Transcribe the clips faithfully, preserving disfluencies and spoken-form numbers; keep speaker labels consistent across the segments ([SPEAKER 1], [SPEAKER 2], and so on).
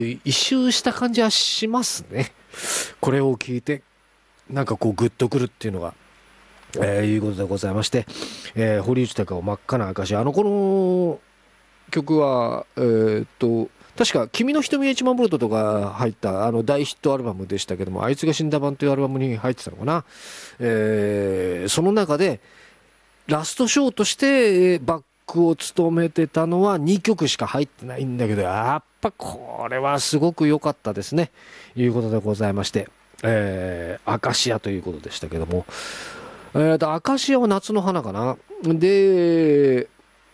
[SPEAKER 1] 一周した感じはしますね。これを聞いてなんかこうグッとくるっていうのが、えー、いうことでございまして、えー、堀内孝雄真っ赤な証。あのこの曲はえー、っと確か君の瞳はいちまんボルトとか入ったあの大ヒットアルバムでしたけども、あいつが死んだ版というアルバムに入ってたのかな、えー、その中でラストショーとしてバックを務めてたのはにきょくしか入ってないんだけど、やっぱこれはすごく良かったですね、いうことでございまして、えー、アカシアということでしたけども、えーと、アカシアは夏の花かな。で、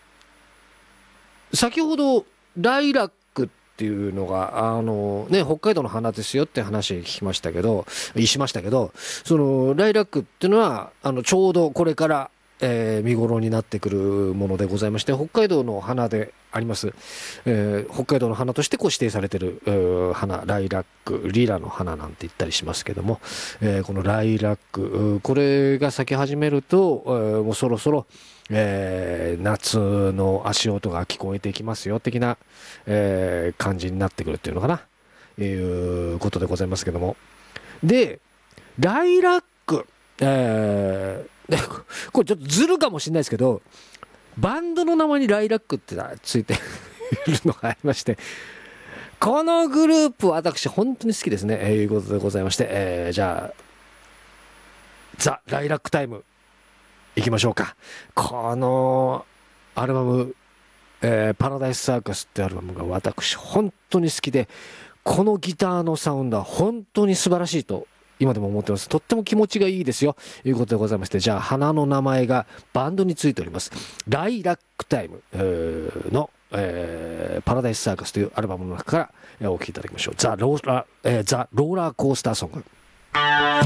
[SPEAKER 1] 先ほどライラックっていうのがあのね北海道の花ですよって話聞きましたけどしましたけど、そのライラックっていうのはあのちょうどこれからえー、見頃になってくるものでございまして、北海道の花であります、えー、北海道の花としてこう指定されている花、ライラック、リラの花なんて言ったりしますけども、えー、このライラック、これが咲き始めると、えー、もうそろそろ、えー、夏の足音が聞こえてきますよ的な、えー、感じになってくるっていうのかな、いうことでございますけども、でライラック、えーこれちょっとずるかもしれないですけど、バンドの名前にライラックってついているのがありまして、このグループ私本当に好きですね、えー、いうことでございまして、えー、じゃあザ・ライラックタイムいきましょうか。このアルバム、えー、パラダイスサーカスってアルバムが私本当に好きで、このギターのサウンドは本当に素晴らしいと今でも思ってます。とっても気持ちがいいですよということでございまして、じゃあ花の名前がバンドについておりますライラックタイムの、えー、パラダイスサーカスというアルバムの中からお聴きいただきましょう。ザ・ローラー、えー、ザ・ローラーコースターソング。